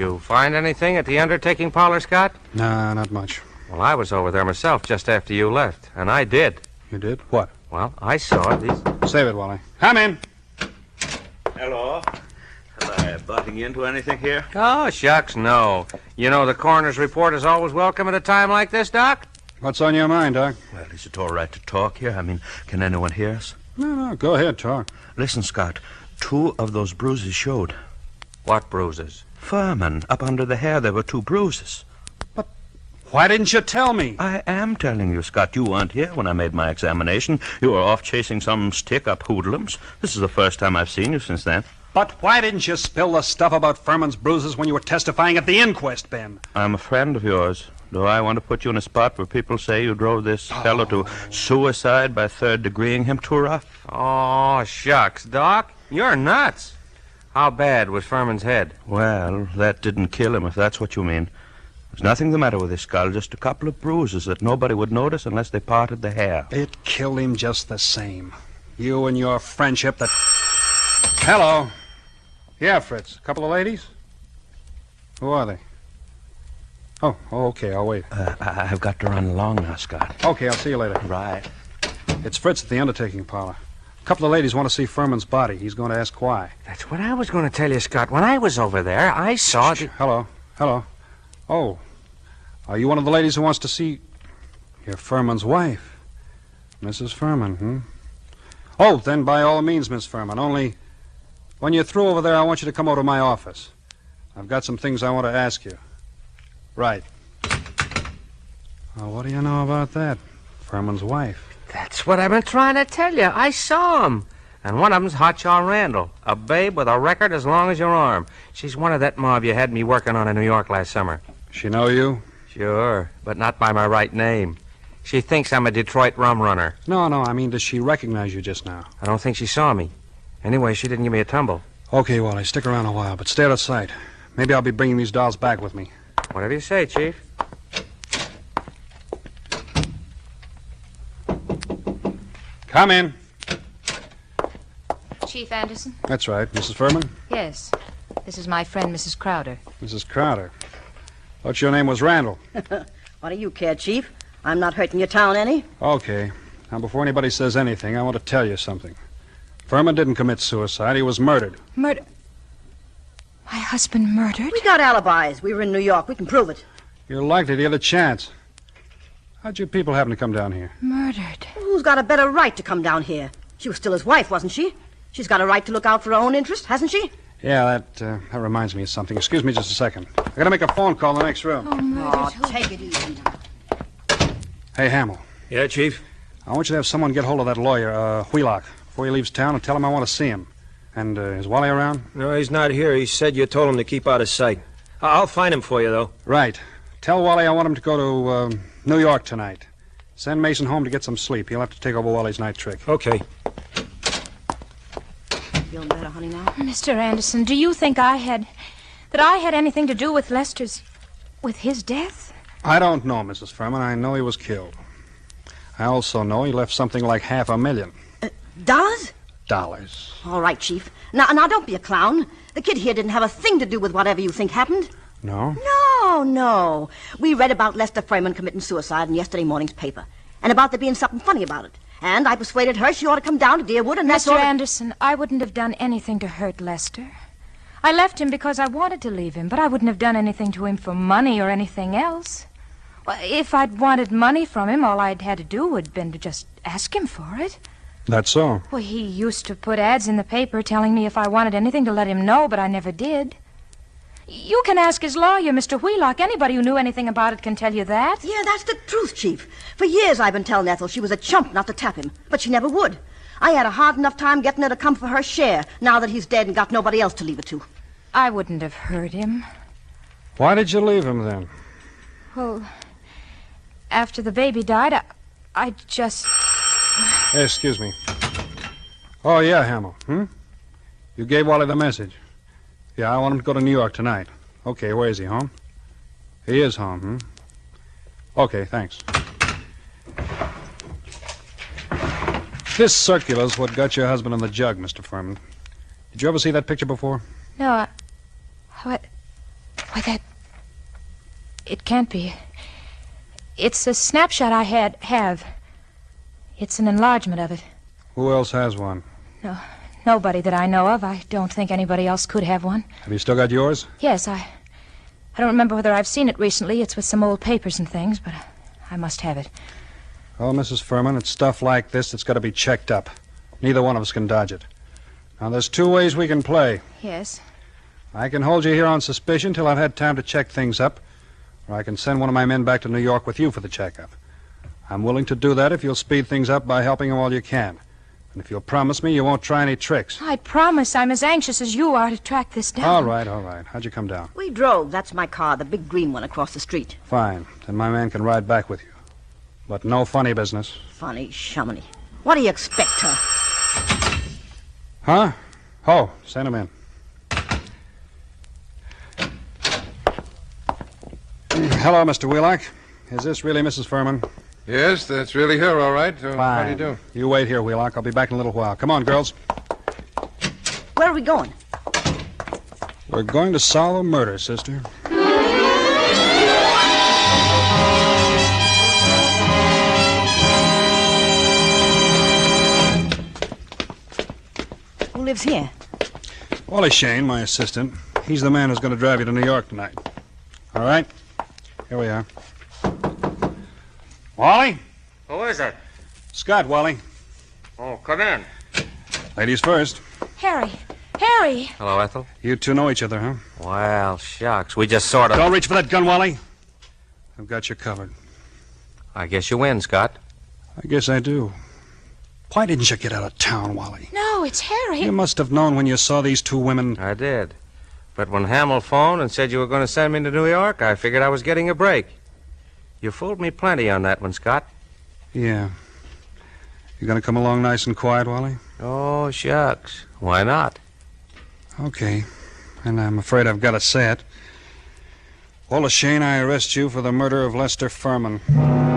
You find anything at the undertaking parlor, Scott? Nah, not much. Well, I was over there myself just after you left, and I did. You did? What? Well, I saw these... Save it, Wally. Come in. Hello. Am I butting into anything here? Oh, shucks, no. You know the coroner's report is always welcome at a time like this, Doc? What's on your mind, Doc? Well, is it all right to talk here? I mean, can anyone hear us? No, go ahead, talk. Listen, Scott, 2 of those bruises showed. What bruises? Furman, up under the hair, there were 2 bruises. Why didn't you tell me? I am telling you, Scott. You weren't here when I made my examination. You were off chasing some stick-up hoodlums. This is the first time I've seen you since then. But why didn't you spill the stuff about Furman's bruises when you were testifying at the inquest, Ben? I'm a friend of yours. Do I want to put you in a spot where people say you drove this fellow to suicide by third-degreeing him too rough? Oh, shucks, Doc. You're nuts. How bad was Furman's head? Well, that didn't kill him, if that's what you mean. There's nothing the matter with his skull, just a couple of bruises that nobody would notice unless they parted the hair. It killed him just the same. You and your friendship that... Hello. Yeah, Fritz. A couple of ladies? Who are they? Oh, okay, I'll wait. I've got to run along now, Scott. Okay, I'll see you later. Right. It's Fritz at the undertaking parlor. A couple of ladies want to see Furman's body. He's going to ask why. That's what I was going to tell you, Scott. When I was over there, I saw... Hello. Oh, are you one of the ladies who wants to see... You're Furman's wife. Mrs. Furman, Oh, then by all means, Miss Furman. Only when you're through over there, I want you to come over to my office. I've got some things I want to ask you. Right. Well, what do you know about that? Furman's wife. That's what I've been trying to tell you. I saw him. And one of them's Hotshot Randall, a babe with a record as long as your arm. She's one of that mob you had me working on in New York last summer. She know you? Sure, but not by my right name. She thinks I'm a Detroit rum runner. No, I mean, does she recognize you just now? I don't think she saw me. Anyway, she didn't give me a tumble. Okay, Wally, stick around a while, but stay out of sight. Maybe I'll be bringing these dolls back with me. Whatever you say, Chief. Come in. Chief Anderson? That's right. Mrs. Furman? Yes. This is my friend, Mrs. Crowder. Mrs. Crowder. Thought your name was Randall. What do you care, Chief? I'm not hurting your town any. Okay. Now, before anybody says anything, I want to tell you something. Furman didn't commit suicide. He was murdered. Murder? My husband murdered? We got alibis. We were in New York. We can prove it. You're likely to get a chance. How'd you people happen to come down here? Murdered. Who's got a better right to come down here? She was still his wife, wasn't she? She's got a right to look out for her own interest, hasn't she? Yeah, that reminds me of something. Excuse me just a second. I gotta make a phone call in the next room. Oh, murdered. Take it easy now. Hey, Hamill. Yeah, Chief? I want you to have someone get hold of that lawyer, Wheelock, before he leaves town and tell him I want to see him. And, is Wally around? No, he's not here. He said you told him to keep out of sight. I'll find him for you, though. Right. Tell Wally I want him to go to, New York tonight. Send Mason home to get some sleep. He'll have to take over Wally's night trick. Okay. Feeling better, honey, now? Mr. Anderson, do you think that I had anything to do with with his death? I don't know, Mrs. Furman. I know he was killed. I also know he left something like $500,000. Dollars? Dollars. All right, Chief. Now, don't be a clown. The kid here didn't have a thing to do with whatever you think happened. No? No. We read about Lester Furman committing suicide in yesterday morning's paper, and about there being something funny about it. And I persuaded her she ought to come down to Deerwood, and that's all. Mr. Anderson, I wouldn't have done anything to hurt Lester. I left him because I wanted to leave him, but I wouldn't have done anything to him for money or anything else. Well, if I'd wanted money from him, all I'd had to do would have been to just ask him for it. That's so. Well, he used to put ads in the paper telling me if I wanted anything to let him know, but I never did. You can ask his lawyer, Mr. Wheelock. Anybody who knew anything about it can tell you that. Yeah, that's the truth, Chief. For years I've been telling Ethel she was a chump not to tap him, but she never would. I had a hard enough time getting her to come for her share, now that he's dead and got nobody else to leave it to. I wouldn't have hurt him. Why did you leave him then? Well, after the baby died, I just... Hey, excuse me. Oh, yeah, Hamill. You gave Wally the message. Yeah, I want him to go to New York tonight. Okay, where is he, home? He is home, Okay, thanks. This circular's what got your husband in the jug, Mr. Furman. Did you ever see that picture before? No, what... Why, it can't be. It's a snapshot I have. It's an enlargement of it. Who else has one? Nobody that I know of. I don't think anybody else could have one. Have you still got yours? Yes, I don't remember whether I've seen it recently. It's with some old papers and things, but I must have it. Oh, Mrs. Furman, it's stuff like this that's got to be checked up. Neither one of us can dodge it. Now, there's two ways we can play. Yes. I can hold you here on suspicion till I've had time to check things up, or I can send one of my men back to New York with you for the checkup. I'm willing to do that if you'll speed things up by helping him all you can. And if you'll promise me you won't try any tricks. I promise I'm as anxious as you are to track this down. All right. How'd you come down? We drove. That's my car, the big green one across the street. Fine. Then my man can ride back with you. But no funny business. Funny shumminy. What do you expect, her? Huh? Oh, send him in. Hello, Mr. Wheelock. Is this really Mrs. Furman? Yes, that's really her, all right. How do Fine. you do? You wait here, Wheelock. I'll be back in a little while. Come on, girls. Where are we going? We're going to solve a murder, sister. Who lives here? Wally Shane, my assistant. He's the man who's going to drive you to New York tonight. All right? Here we are. Wally? Who is it? Scott, Wally. Oh, come in. Ladies first. Harry! Hello, Ethel. You two know each other, huh? Well, shucks. We just sort of... Don't reach for that gun, Wally. I've got you covered. I guess you win, Scott. I guess I do. Why didn't you get out of town, Wally? No, it's Harry. You must have known when you saw these two women. I did. But when Hamill phoned and said you were going to send me to New York, I figured I was getting a break. You fooled me plenty on that one, Scott. Yeah. You gonna come along nice and quiet, Wally? Oh, shucks. Why not? Okay. And I'm afraid I've got to say it. Wally Shane, I arrest you for the murder of Lester Furman.